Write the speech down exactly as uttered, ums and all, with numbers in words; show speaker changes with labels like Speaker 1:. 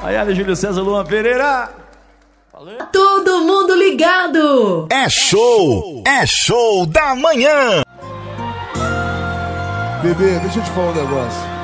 Speaker 1: Ayara, Júlio César, Luan Pereira.
Speaker 2: Valeu. Todo mundo ligado.
Speaker 3: É show, é show da manhã.
Speaker 4: Bebê, deixa eu te falar um negócio.